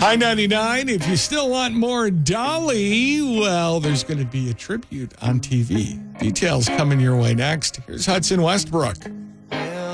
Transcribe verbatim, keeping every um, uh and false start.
Hi ninety-nine. If you still want more Dolly, well, there's going to be a tribute on T V. Details coming your way next. Here's Hudson Westbrook.